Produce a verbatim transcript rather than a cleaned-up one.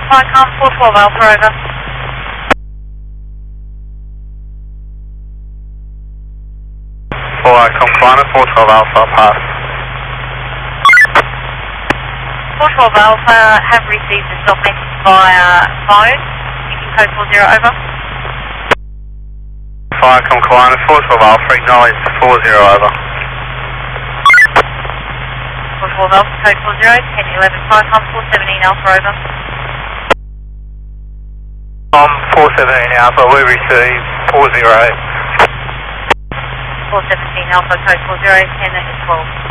Vicom four twelve Alpha, over. four Vicom Climate, four twelve Alpha, pass. four twelve Alpha, have received a stop message via phone. You can code four zero, over. four Vicom Climate, four twelve Alpha, acknowledge four zero, over. four twelve Alpha, code four zero, ten eleven Vicom four seventeen Alpha, over. Um, four seventeen Alpha, we received four zero. four seventeen Alpha, code four zero, ten twelve.